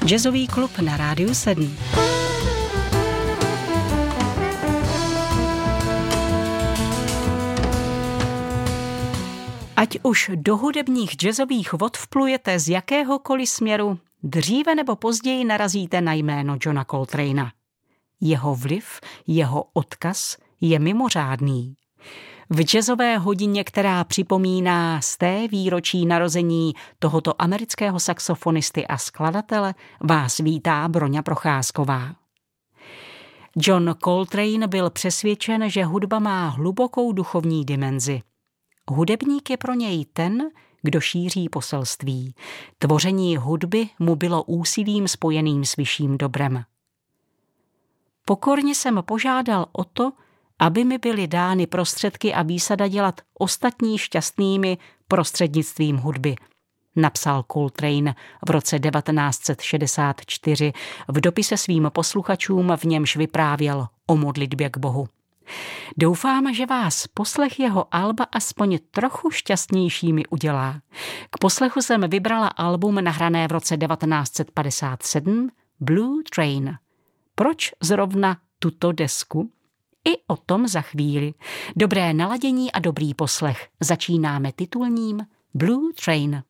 Jazzový klub na Rádiu 7. Ať už do hudebních jazzových vod vplujete z jakéhokoliv směru, dříve nebo později narazíte na jméno Johna Coltrane'a. Jeho vliv, jeho odkaz je mimořádný. V jazzové hodině, která připomíná sté výročí narození tohoto amerického saxofonisty a skladatele, vás vítá Broňa Procházková. John Coltrane byl přesvědčen, že hudba má hlubokou duchovní dimenzi. Hudebník je pro něj ten, kdo šíří poselství. Tvoření hudby mu bylo úsilím spojeným s vyšším dobrem. Pokorně jsem požádal o to, aby mi byly dány prostředky a výsada dělat ostatní šťastnými prostřednictvím hudby, napsal Coltrane v roce 1964 v dopise svým posluchačům, v němž vyprávěl o modlitbě k Bohu. Doufám, že vás poslech jeho alba aspoň trochu šťastnějšími udělá. K poslechu jsem vybrala album nahrané v roce 1957 Blue Train. Proč zrovna tuto desku? I o tom za chvíli. Dobré naladění a dobrý poslech. Začínáme titulním Blue Train.